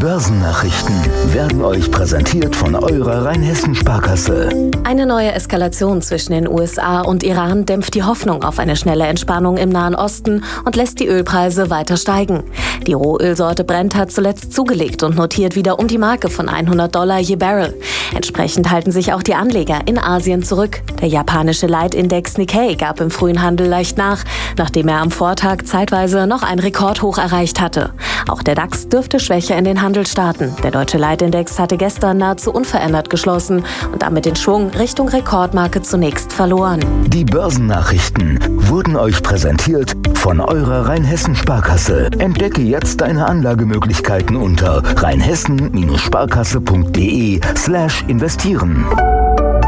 Börsennachrichten werden euch präsentiert von eurer Rheinhessen-Sparkasse. Eine neue Eskalation zwischen den USA und Iran dämpft die Hoffnung auf eine schnelle Entspannung im Nahen Osten und lässt die Ölpreise weiter steigen. Die Rohölsorte Brent hat zuletzt zugelegt und notiert wieder um die Marke von $100 je Barrel. Entsprechend halten sich auch die Anleger in Asien zurück. Der japanische Leitindex Nikkei gab im frühen Handel leicht nach, nachdem er am Vortag zeitweise noch ein Rekordhoch erreicht hatte. Auch der DAX dürfte schwächer in den Handel starten. Der deutsche Leitindex hatte gestern nahezu unverändert geschlossen und damit den Schwung Richtung Rekordmarke zunächst verloren. Die Börsennachrichten wurden euch präsentiert von eurer Rheinhessen-Sparkasse. Entdecke jetzt deine Anlagemöglichkeiten unter rheinhessen-sparkasse.de/investieren.